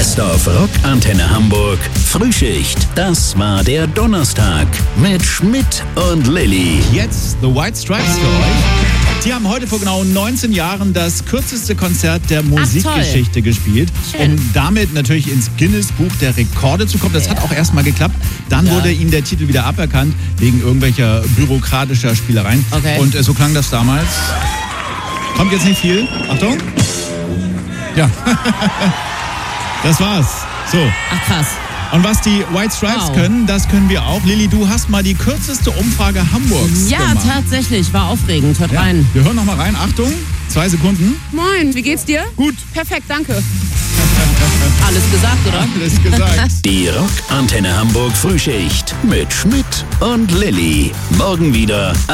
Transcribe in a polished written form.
Jetzt auf Rock Antenne Hamburg Frühschicht. Das war der Donnerstag mit Schmidt und Lilly. Jetzt The White Stripes für euch. Die haben heute vor genau 19 Jahren das kürzeste Konzert der Musikgeschichte gespielt, Schön. um damit natürlich ins Guinness-Buch der Rekorde zu kommen. Das hat auch erstmal geklappt. Dann wurde ihnen der Titel wieder aberkannt, wegen irgendwelcher bürokratischer Spielereien. Okay. Und so klang das damals. Kommt jetzt nicht viel. Achtung. Ja. Das war's. So. Ach krass. Und was die White Stripes können, das können wir auch. Lilly, du hast mal die kürzeste Umfrage Hamburgs Ja, gemacht. Tatsächlich. War aufregend. Hört rein. Wir hören noch mal rein. Achtung, 2 Sekunden. Moin, wie geht's dir? Gut. Perfekt, danke. Alles gesagt, oder? Alles gesagt. Die Rock Antenne Hamburg Frühschicht mit Schmidt und Lilly. Morgen wieder